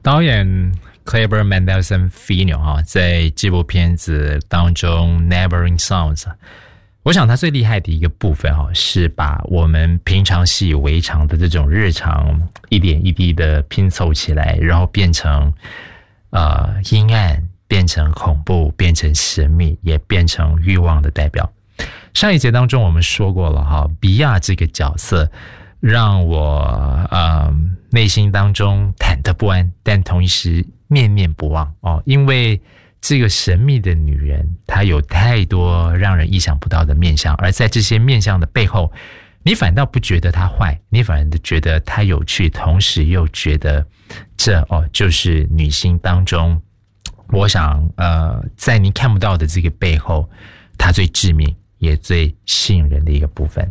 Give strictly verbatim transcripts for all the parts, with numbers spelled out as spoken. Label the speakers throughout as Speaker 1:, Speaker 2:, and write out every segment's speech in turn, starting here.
Speaker 1: 导演 Kleber Mendelssohn Filho 哈，在这部片子当中 Neighboring Sounds， 我想他最厉害的一个部分哈，是把我们平常习以为常的这种日常一点一滴的拼凑起来，然后变成呃阴暗，变成恐怖，变成神秘，也变成欲望的代表。上一节当中我们说过了哈，比亚这个角色让我呃内心当中忐忑不安，但同一时念念不忘哦，因为这个神秘的女人她有太多让人意想不到的面向，而在这些面向的背后，你反倒不觉得她坏，你反而觉得她有趣，同时又觉得这哦就是女性当中，我想呃在你看不到的这个背后，她最致命也最吸引人的一个部分。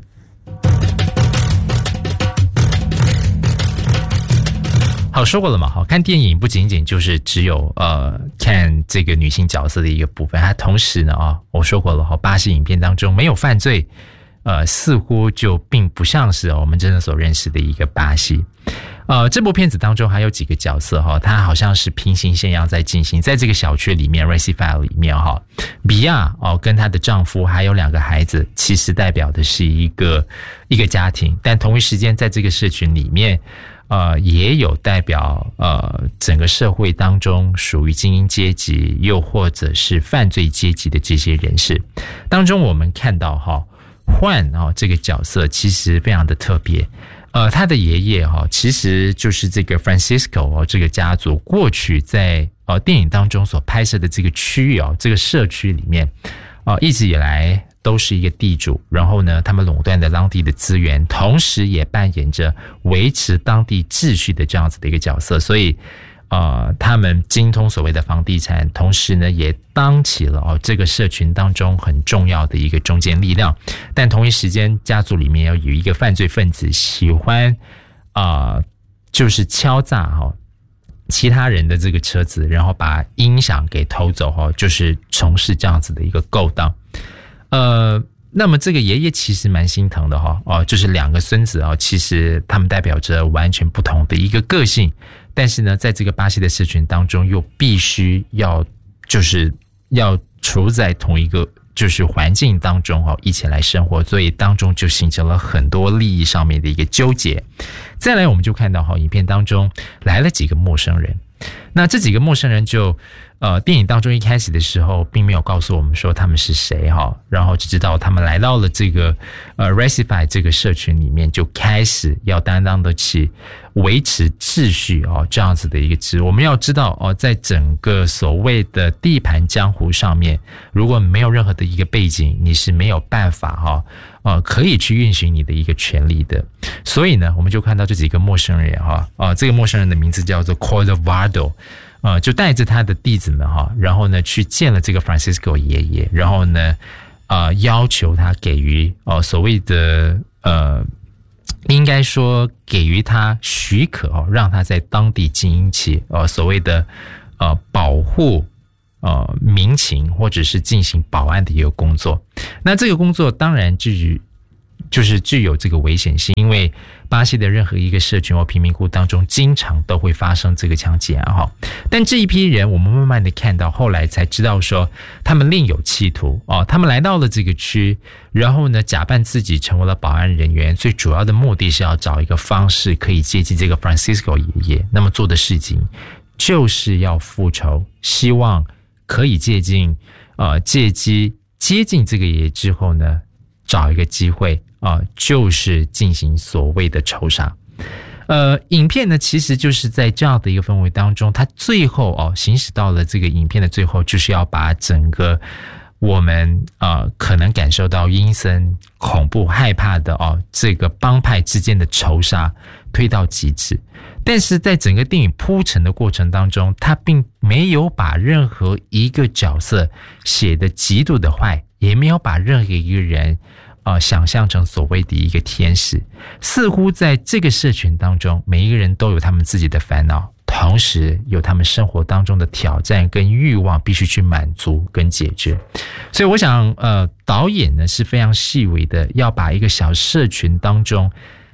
Speaker 1: 好，说过了嘛，好，看电影不仅仅就是只有呃看这个女性角色的一个部分，它同时呢啊、哦，我说过了哈，巴西影片当中没有犯罪，呃，似乎就并不像是、哦、我们真正所认识的一个巴西。呃，这部片子当中还有几个角色哈，它好像是平行线一样在进行，在这个小区里面 Recife 里面哈，比亚哦跟她的丈夫还有两个孩子，其实代表的是一个一个家庭，但同一时间在这个社群里面。呃，也有代表呃整个社会当中属于精英阶级，又或者是犯罪阶级的这些人士当中，我们看到哈，幻啊、哦、这个角色其实非常的特别。呃，他的爷爷哈、哦，其实就是这个 Francisco 哦，这个家族过去在呃电影当中所拍摄的这个区域哦，这个社区里面啊、呃，一直以来。都是一个地主，然后呢，他们垄断的当地的资源，同时也扮演着维持当地秩序的这样子的一个角色，所以，呃，他们精通所谓的房地产，同时呢，也当起了哦这个社群当中很重要的一个中坚力量。但同一时间，家族里面要有一个犯罪分子，喜欢啊、呃，就是敲诈哈、哦。其他人的这个车子，然后把音响给偷走哈、哦，就是从事这样子的一个勾当。呃，那么这个爷爷其实蛮心疼的哈，哦，就是两个孙子啊，其实他们代表着完全不同的一个个性，但是呢，在这个巴西的社群当中，又必须要就是要处在同一个就是环境当中哦，一起来生活，所以当中就形成了很多利益上面的一个纠结。再来，我们就看到哈，影片当中来了几个陌生人，那这几个陌生人就。呃，电影当中一开始的时候，并没有告诉我们说他们是谁哈，然后只知道他们来到了这个呃 Recife 这个社群里面，就开始要担当得起维持秩序哦这样子的一个职。我们要知道哦，在整个所谓的地盘江湖上面，如果没有任何的一个背景，你是没有办法哈呃可以去运行你的一个权利的。所以呢，我们就看到这几个陌生人哈啊、呃，这个陌生人的名字叫做 Cordovardo。呃，就带着他的弟子们哈，然后呢去见了这个 Francisco 爷爷，然后呢，呃，要求他给予哦、呃、所谓的呃，应该说给予他许可哦，让他在当地经营起呃所谓的呃保护呃民情或者是进行保安的一个工作。那这个工作当然至于。就是具有这个危险性，因为巴西的任何一个社群或贫民窟当中，经常都会发生这个枪击案哈。但这一批人，我们慢慢的看到，后来才知道说，他们另有企图哦。他们来到了这个区，然后呢，假扮自己成为了保安人员，最主要的目的是要找一个方式可以接近这个 Francisco 爷爷。那么做的事情就是要复仇，希望可以借近呃借机接近这个爷爷之后呢，找一个机会。啊、呃，就是进行所谓的仇杀。呃，影片呢，其实就是在这样的一个氛围当中，它最后哦，行驶到了这个影片的最后，就是要把整个我们呃可能感受到阴森、恐怖、害怕的哦，这个帮派之间的仇杀推到极致。但是在整个电影铺陈的过程当中，他并没有把任何一个角色写得极度的坏，也没有把任何一个人。呃，想象成所谓的一个天使，似乎在这个社群当中，每一个人都有他们自己的烦恼，同时有他们生活当中的挑战跟欲望必须去满足跟解决。所以我想，呃，导演呢是非常细微的，要把一个小社群当中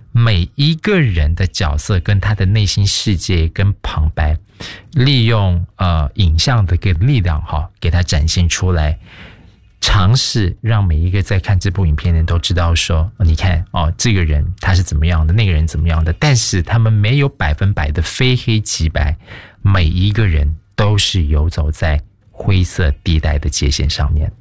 Speaker 1: 每一个人的角色跟他的内心世界跟旁白，利用呃影像的个力量哈，给他展现出来，尝试让每一个在看这部影片的人都知道说，哦、你看哦，这个人他是怎么样的，那个人怎么样的，但是他们没有百分百的非黑即白，每一个人都是游走在灰色地带的界限上面。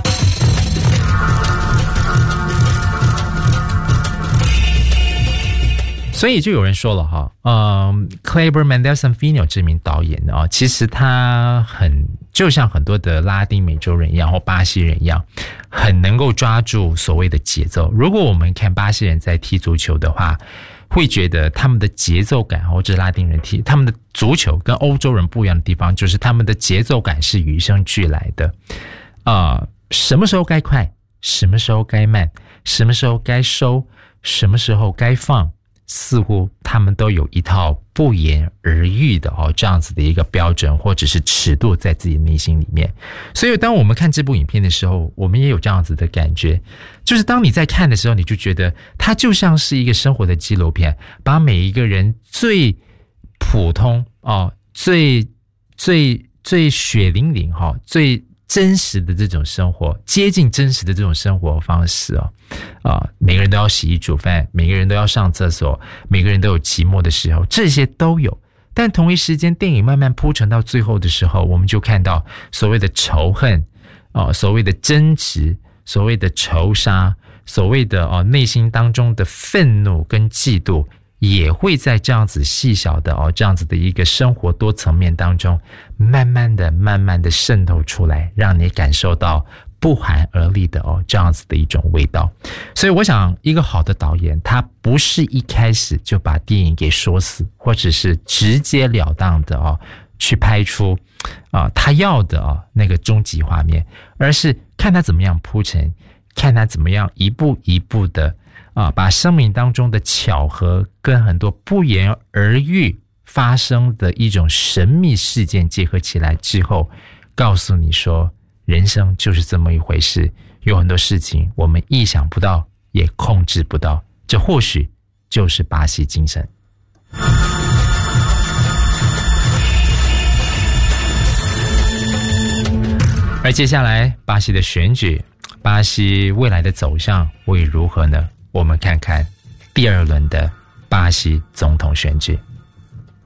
Speaker 1: 所以就有人说了哈，嗯 Kleber Mendelssohn Filho 这名导演啊，其实他很就像很多的拉丁美洲人一样，或巴西人一样，很能够抓住所谓的节奏。如果我们看巴西人在踢足球的话，会觉得他们的节奏感，或者拉丁人踢他们的足球跟欧洲人不一样的地方，就是他们的节奏感是与生俱来的。啊、呃，什么时候该快，什么时候该慢，什么时候该收，什么时候该放。似乎他们都有一套不言而喻的哦，这样子的一个标准或者是尺度在自己内心里面。所以当我们看这部影片的时候，我们也有这样子的感觉，就是当你在看的时候，你就觉得它就像是一个生活的纪录片，把每一个人最普通哦，最最最血淋淋哈、哦，最真实的这种生活，接近真实的这种生活方式哦，啊、呃，每个人都要洗衣煮饭，每个人都要上厕所，每个人都有寂寞的时候，这些都有。但同一时间，电影慢慢铺陈到最后的时候，我们就看到所谓的仇恨，哦、呃，所谓的争执，所谓的仇杀，所谓的哦、呃、内心当中的愤怒跟嫉妒。也会在这样子细小的哦，这样子的一个生活多层面当中，慢慢的、慢慢的渗透出来，让你感受到不寒而栗的哦，这样子的一种味道。所以我想，一个好的导演，他不是一开始就把电影给说死，或者是直截了当的哦，去拍出啊、呃、他要的哦那个终极画面，而是看他怎么样铺陈，看他怎么样一步一步的。啊，把生命当中的巧合跟很多不言而喻发生的一种神秘事件结合起来之后，告诉你说，人生就是这么一回事，有很多事情我们意想不到，也控制不到，这或许就是巴西精神。而接下来，巴西的选举，巴西未来的走向会如何呢？我们看看第二轮的巴西总统选举。